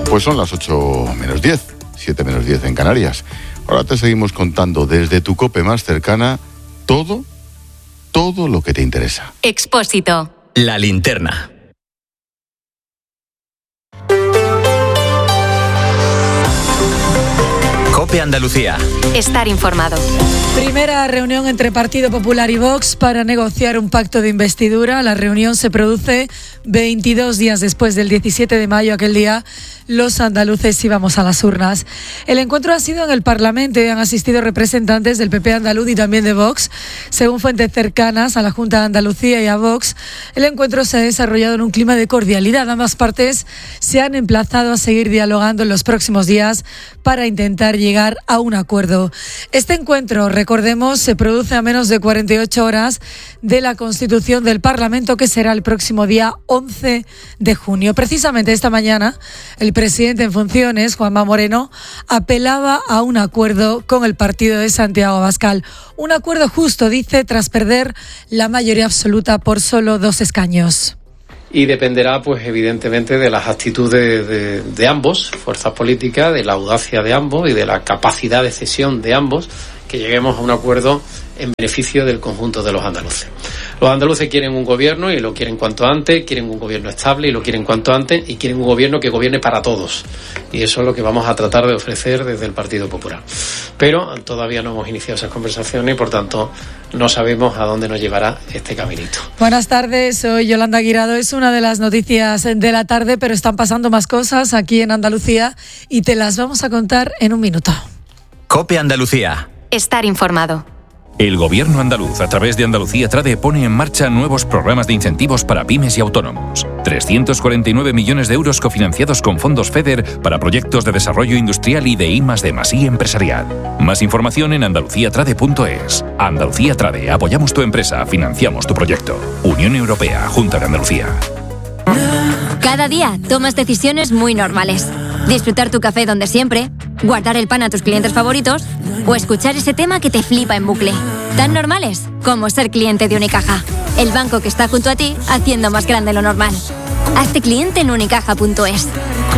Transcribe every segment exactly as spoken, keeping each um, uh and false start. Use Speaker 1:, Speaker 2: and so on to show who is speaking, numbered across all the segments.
Speaker 1: Pues son las ocho menos diez, siete menos diez en Canarias. Ahora te seguimos contando desde tu COPE más cercana todo, todo lo que te interesa.
Speaker 2: Expósito.
Speaker 3: La linterna. COPE Andalucía.
Speaker 2: Estar informado.
Speaker 4: Primera reunión entre Partido Popular y Vox para negociar un pacto de investidura. La reunión se produce veintidós días después del diecisiete de mayo. Aquel día los andaluces íbamos a las urnas. El encuentro ha sido en el Parlamento y han asistido representantes del P P andaluz y también de Vox. Según fuentes cercanas a la Junta de Andalucía y a Vox, el encuentro se ha desarrollado en un clima de cordialidad. Ambas partes se han emplazado a seguir dialogando en los próximos días para intentar llegar a un acuerdo. Este encuentro, recordemos, se produce a menos de cuarenta y ocho horas de la constitución del Parlamento, que será el próximo día once de junio. Precisamente esta mañana, el presidente en funciones, Juanma Moreno, apelaba a un acuerdo con el partido de Santiago Abascal. Un acuerdo justo, dice, tras perder la mayoría absoluta por solo dos escaños.
Speaker 5: Y dependerá, pues evidentemente, de las actitudes de, de ambos, fuerzas políticas, de la audacia de ambos y de la capacidad de cesión de ambos, que lleguemos a un acuerdo en beneficio del conjunto de los andaluces. Los andaluces quieren un gobierno y lo quieren cuanto antes, quieren un gobierno estable y lo quieren cuanto antes, y quieren un gobierno que gobierne para todos. Y eso es lo que vamos a tratar de ofrecer desde el Partido Popular. Pero todavía no hemos iniciado esas conversaciones y, por tanto, no sabemos a dónde nos llevará este caminito.
Speaker 4: Buenas tardes, soy Yolanda Guirado. Es una de las noticias de la tarde, pero están pasando más cosas aquí en Andalucía y te las vamos a contar en un minuto.
Speaker 3: COPE Andalucía.
Speaker 2: Estar informado.
Speaker 6: El Gobierno andaluz, a través de Andalucía Trade, pone en marcha nuevos programas de incentivos para pymes y autónomos. trescientos cuarenta y nueve millones de euros cofinanciados con fondos FEDER para proyectos de desarrollo industrial y de I más D más I empresarial. Más información en andalucía trade punto es. Andalucía Trade, apoyamos tu empresa, financiamos tu proyecto. Unión Europea, Junta de Andalucía.
Speaker 7: Cada día tomas decisiones muy normales. Disfrutar tu café donde siempre, guardar el pan a tus clientes favoritos o escuchar ese tema que te flipa en bucle. Tan normales como ser cliente de Unicaja, el banco que está junto a ti haciendo más grande lo normal. Hazte cliente en unicaja punto es.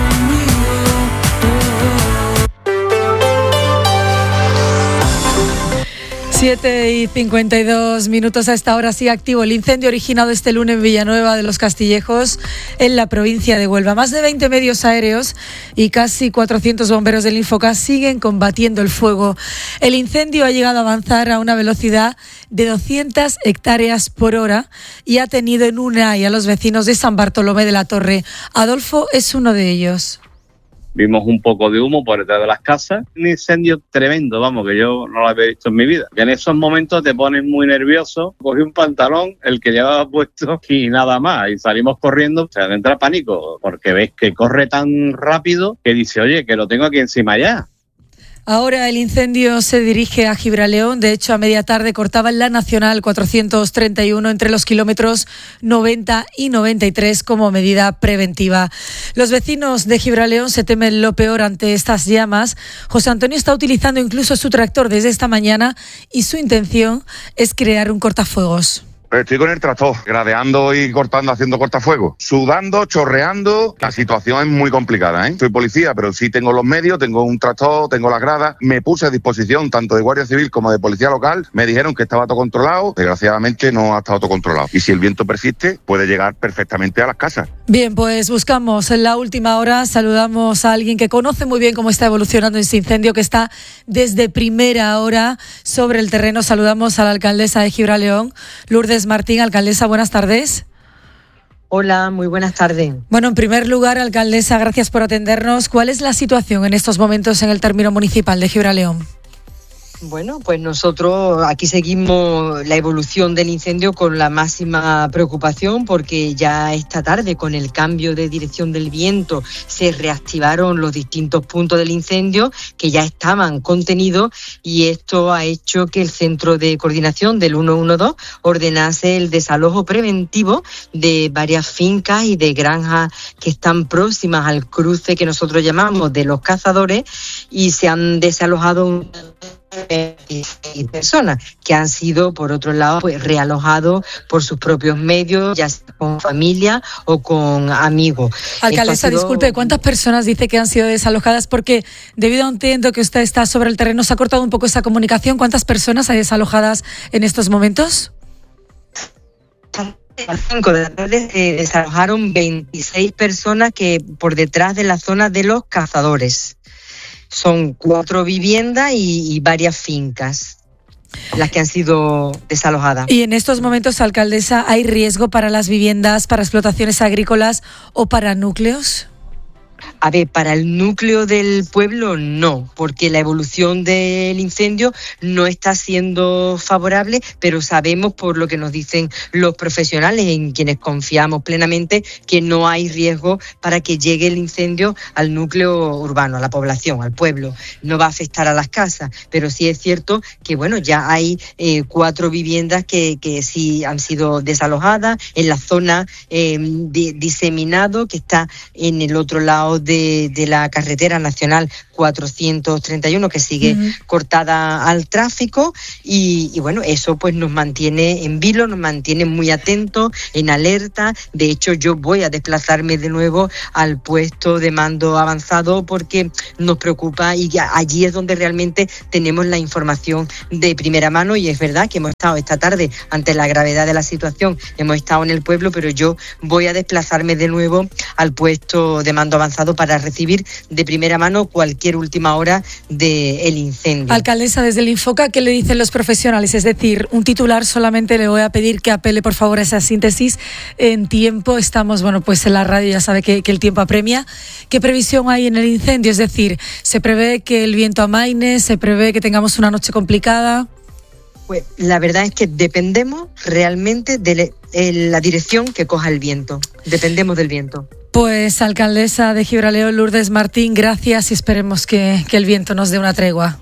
Speaker 4: siete y cincuenta y dos minutos. A esta hora sigue activo el incendio originado este lunes en Villanueva de los Castillejos, en la provincia de Huelva. Más de veinte medios aéreos y casi cuatrocientos bomberos del Infoca siguen combatiendo el fuego. El incendio ha llegado a avanzar a una velocidad de doscientas hectáreas por hora y ha tenido en una y a los vecinos de San Bartolomé de la Torre. Adolfo es uno de ellos.
Speaker 8: Vimos un poco de humo por detrás de las casas. Un incendio tremendo, vamos, que yo no lo había visto en mi vida. Que en esos momentos te pones muy nervioso. Cogí un pantalón, el que llevaba puesto, y nada más. Y salimos corriendo, o sea, entra pánico, porque ves que corre tan rápido que dice, oye, que lo tengo aquí encima ya.
Speaker 4: Ahora el incendio se dirige a Gibraleón. De hecho, a media tarde cortaban la Nacional cuatrocientos treinta y uno entre los kilómetros noventa y noventa y tres como medida preventiva. Los vecinos de Gibraleón se temen lo peor ante estas llamas. José Antonio está utilizando incluso su tractor desde esta mañana y su intención es crear un cortafuegos.
Speaker 9: Estoy con el tractor, gradeando y cortando, haciendo cortafuegos, sudando, chorreando. La situación es muy complicada, ¿eh? Soy policía, pero sí tengo los medios, tengo un tractor, tengo las gradas. Me puse a disposición tanto de Guardia Civil como de Policía Local. Me dijeron que estaba todo controlado. Desgraciadamente no ha estado todo controlado. Y si el viento persiste, puede llegar perfectamente a las casas.
Speaker 4: Bien, pues buscamos en la última hora. Saludamos a alguien que conoce muy bien cómo está evolucionando ese incendio, que está desde primera hora sobre el terreno. Saludamos a la alcaldesa de Gibraleón, Lourdes Martín. Alcaldesa, buenas tardes.
Speaker 10: Hola, muy buenas tardes.
Speaker 4: Bueno, en primer lugar, alcaldesa, gracias por atendernos. ¿Cuál es la situación en estos momentos en el término municipal de Gibraleón?
Speaker 10: Bueno, pues nosotros aquí seguimos la evolución del incendio con la máxima preocupación, porque ya esta tarde, con el cambio de dirección del viento, se reactivaron los distintos puntos del incendio que ya estaban contenidos, y esto ha hecho que el Centro de Coordinación del ciento doce ordenase el desalojo preventivo de varias fincas y de granjas que están próximas al cruce que nosotros llamamos de los Cazadores, y se han desalojado un seis personas que han sido, por otro lado, pues realojados por sus propios medios, ya sea con familia o con amigos.
Speaker 4: Alcaldesa, sido... disculpe, ¿cuántas personas dice que han sido desalojadas? Porque debido a un tiempo que usted está sobre el terreno, ¿se ha cortado un poco esa comunicación? ¿Cuántas personas hay desalojadas en estos momentos?
Speaker 10: A las cinco de la tarde se desalojaron veintiséis personas que por detrás de la zona de los cazadores. Son cuatro viviendas y, y varias fincas las que han sido desalojadas.
Speaker 4: Y en estos momentos, alcaldesa, ¿hay riesgo para las viviendas, para explotaciones agrícolas o para núcleos?
Speaker 10: A ver, para el núcleo del pueblo no, porque la evolución del incendio no está siendo favorable, pero sabemos por lo que nos dicen los profesionales, en quienes confiamos plenamente, que no hay riesgo para que llegue el incendio al núcleo urbano, a la población, al pueblo. No va a afectar a las casas, pero sí es cierto que bueno, ya hay eh, cuatro viviendas que, que sí han sido desalojadas en la zona eh, de, diseminado, que está en el otro lado De, de la carretera nacional cuatrocientos treinta y uno, que sigue uh-huh. cortada al tráfico y, y bueno, eso pues nos mantiene en vilo, nos mantiene muy atentos, en alerta. De hecho, yo voy a desplazarme de nuevo al puesto de mando avanzado porque nos preocupa y allí es donde realmente tenemos la información de primera mano, y es verdad que hemos estado esta tarde, ante la gravedad de la situación, hemos estado en el pueblo, pero yo voy a desplazarme de nuevo al puesto de mando avanzado para recibir de primera mano cualquier última hora del incendio.
Speaker 4: Alcaldesa, desde el Infoca, ¿qué le dicen los profesionales? Es decir, un titular, solamente le voy a pedir que apele por favor a esa síntesis en tiempo. Estamos, bueno, pues en la radio ya sabe que, que el tiempo apremia. ¿Qué previsión hay en el incendio? Es decir, ¿se prevé que el viento amaine? ¿Se prevé que tengamos una noche complicada?
Speaker 10: Pues la verdad es que dependemos realmente de la dirección que coja el viento. Dependemos del viento.
Speaker 4: Pues, alcaldesa de Gibraleón, Lourdes Martín, gracias y esperemos que, que el viento nos dé una tregua.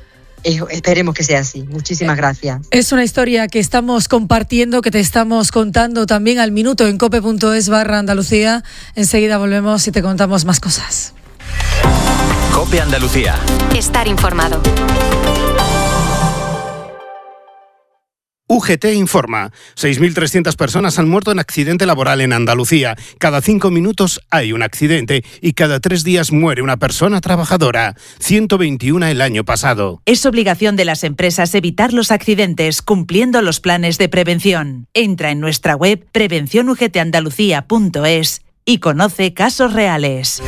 Speaker 10: Eh, esperemos que sea así. Muchísimas gracias.
Speaker 4: Es una historia que estamos compartiendo, que te estamos contando también al minuto en cope punto es barra Andalucía. Enseguida volvemos y te contamos más cosas.
Speaker 3: Cope Andalucía.
Speaker 2: Estar informado.
Speaker 11: U G T informa. seis mil trescientas personas han muerto en accidente laboral en Andalucía. Cada cinco minutos hay un accidente y cada tres días muere una persona trabajadora. ciento veintiuno el año pasado.
Speaker 12: Es obligación de las empresas evitar los accidentes cumpliendo los planes de prevención. Entra en nuestra web prevención u g t andalucía punto es y conoce casos reales.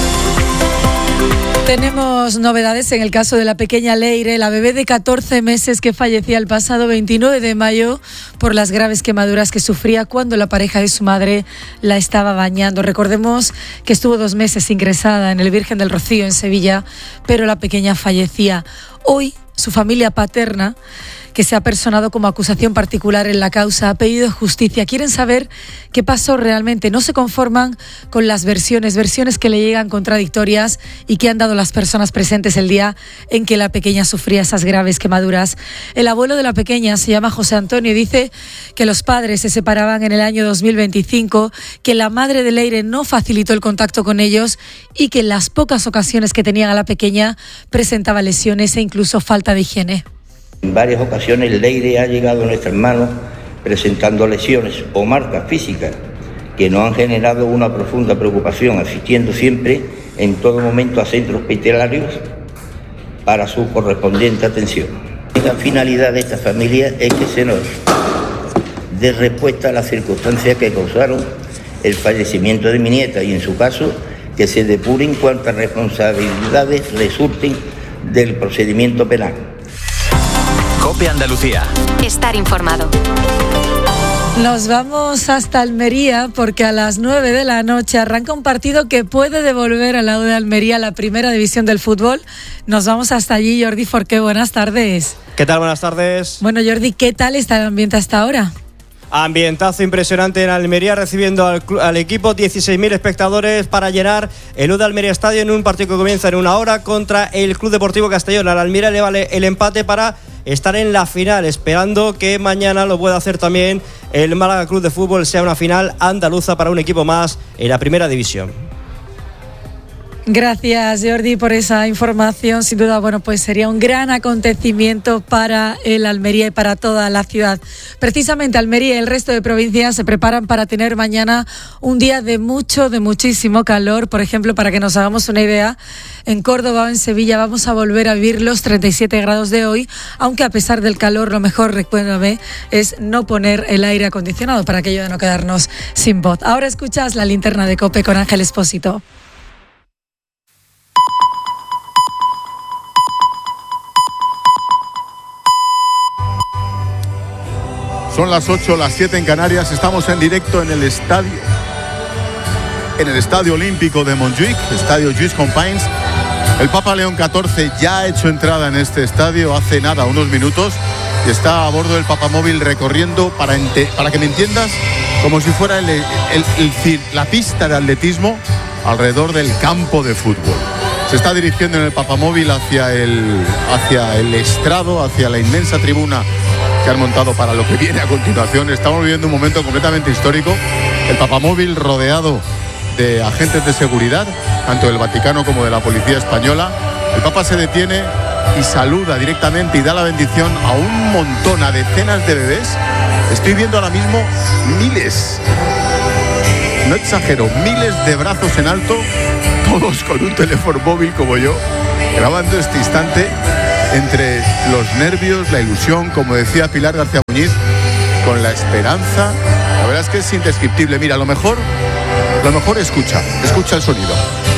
Speaker 4: Tenemos novedades en el caso de la pequeña Leire, la bebé de catorce meses que fallecía el pasado veintinueve de mayo por las graves quemaduras que sufría cuando la pareja de su madre la estaba bañando. Recordemos que estuvo dos meses ingresada en el Virgen del Rocío en Sevilla, pero la pequeña fallecía. Hoy, su familia paterna, que se ha personado como acusación particular en la causa, ha pedido justicia. Quieren saber qué pasó realmente. No se conforman con las versiones, versiones que le llegan contradictorias y que han dado las personas presentes el día en que la pequeña sufría esas graves quemaduras. El abuelo de la pequeña se llama José Antonio y dice que los padres se separaban en el año dos mil veinticinco, que la madre de Leire no facilitó el contacto con ellos y que en las pocas ocasiones que tenían a la pequeña presentaba lesiones e incluso falta de higiene.
Speaker 13: En varias ocasiones Leire ha llegado a nuestras manos presentando lesiones o marcas físicas que nos han generado una profunda preocupación, asistiendo siempre en todo momento a centros hospitalarios para su correspondiente atención. La finalidad de esta familia es que se nos dé respuesta a las circunstancias que causaron el fallecimiento de mi nieta y, en su caso, que se depuren cuantas responsabilidades resulten del procedimiento penal.
Speaker 3: Cope Andalucía.
Speaker 2: Estar informado.
Speaker 4: Nos vamos hasta Almería porque a las nueve de la noche arranca un partido que puede devolver al lado de Almería la primera división del fútbol. Nos vamos hasta allí. Jordi Forqué, buenas tardes.
Speaker 14: ¿Qué tal? Buenas tardes.
Speaker 4: Bueno, Jordi, ¿qué tal está el ambiente hasta ahora?
Speaker 14: Ambientazo impresionante en Almería, recibiendo al, al equipo dieciséis mil espectadores para llenar el U de Almería Estadio en un partido que comienza en una hora contra el Club Deportivo Castellón. Al Almería le vale el empate para estar en la final, esperando que mañana lo pueda hacer también el Málaga Club de Fútbol, sea una final andaluza para un equipo más en la primera división.
Speaker 4: Gracias, Jordi, por esa información. Sin duda, bueno, pues sería un gran acontecimiento para el Almería y para toda la ciudad. Precisamente Almería y el resto de provincias se preparan para tener mañana un día de mucho, de muchísimo calor. Por ejemplo, para que nos hagamos una idea, en Córdoba o en Sevilla vamos a volver a vivir los treinta y siete grados de hoy, aunque a pesar del calor, lo mejor, recuérdame, es no poner el aire acondicionado para aquello de no quedarnos sin voz. Ahora escuchas la linterna de COPE con Ángel Espósito.
Speaker 1: Son las ocho, las siete en Canarias. Estamos en directo en el estadio, en el Estadio Olímpico de Montjuic, Estadio Lluís Companys. El Papa León catorce ya ha hecho entrada en este estadio hace nada, unos minutos, y está a bordo del papamóvil recorriendo, para, ente, para que me entiendas, como si fuera el, el, el, el, la pista de atletismo alrededor del campo de fútbol. Se está dirigiendo en el papamóvil hacia el, hacia el estrado, hacia la inmensa tribuna que han montado para lo que viene a continuación. Estamos viviendo un momento completamente histórico. El papamóvil rodeado de agentes de seguridad, tanto del Vaticano como de la Policía Española. El Papa se detiene y saluda directamente y da la bendición a un montón, a decenas de bebés. Estoy viendo ahora mismo miles, no exagero, miles de brazos en alto, todos con un teléfono móvil como yo, grabando este instante entre los nervios, la ilusión, como decía Pilar García Muñiz, con la esperanza. La verdad es que es indescriptible. Mira, lo mejor, lo mejor escucha, escucha el sonido.